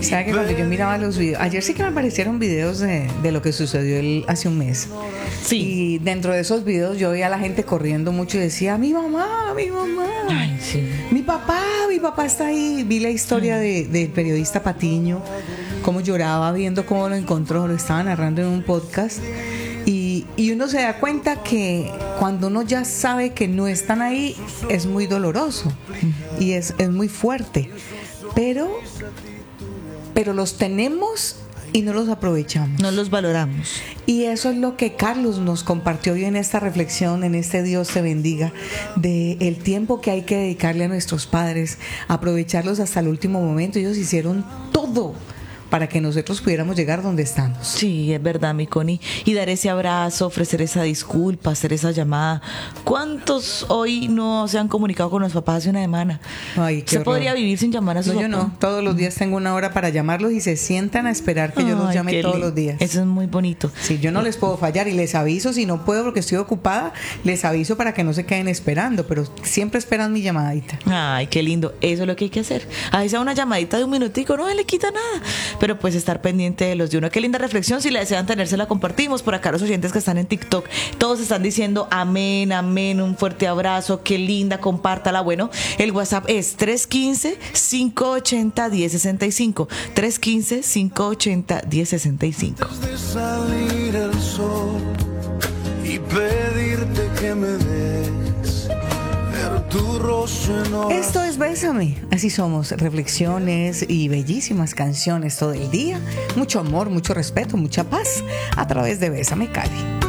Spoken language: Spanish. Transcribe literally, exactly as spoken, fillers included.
¿Sabe que cuando yo miraba los videos, ayer sí que me aparecieron videos de, de lo que sucedió el, hace un mes? Sí. Y dentro de esos videos yo veía a la gente corriendo mucho y decía, mi mamá, mi mamá, Ay, sí. mi papá, mi papá está ahí. Vi la historia de, del periodista Patiño, cómo lloraba viendo cómo lo encontró, lo estaba narrando en un podcast. Y, y uno se da cuenta que cuando uno ya sabe que no están ahí, es muy doloroso y es, es muy fuerte. Pero, pero los tenemos y no los aprovechamos. No los valoramos. Y eso es lo que Carlos nos compartió hoy en esta reflexión, en este Dios te bendiga, de el tiempo que hay que dedicarle a nuestros padres, aprovecharlos hasta el último momento. Ellos hicieron todo para que nosotros pudiéramos llegar donde estamos. Sí, es verdad, mi Connie. Y dar ese abrazo, ofrecer esa disculpa, hacer esa llamada. ¿Cuántos hoy no se han comunicado con los papás hace una semana? Ay, qué ¿Se horror. podría vivir sin llamar a sus No, yo papás? no. Todos los días tengo una hora para llamarlos y se sientan a esperar que yo los Ay, llame qué todos lindo. los días. Eso es muy bonito. Sí, yo no les puedo fallar y les aviso si no puedo porque estoy ocupada, les aviso para que no se queden esperando, pero siempre esperan mi llamadita. Ay, qué lindo. Eso es lo que hay que hacer. Ahí sea una llamadita de un minutico, no le quita nada. Pero pues estar pendiente de los de uno. Qué linda reflexión. Si la desean tener, se la compartimos. Por acá los oyentes que están en TikTok, todos están diciendo amén, amén, un fuerte abrazo, qué linda, compártala. Bueno, el WhatsApp es tres uno cinco, cinco ocho cero, uno cero seis cinco. tres uno cinco, cinco ocho cero, uno cero seis cinco. De salir el sol y pedirte que me des ver tu rostro en horas. Esto es Bésame. Así somos, reflexiones y bellísimas canciones todo el día. Mucho amor, mucho respeto, mucha paz a través de Bésame, Cali.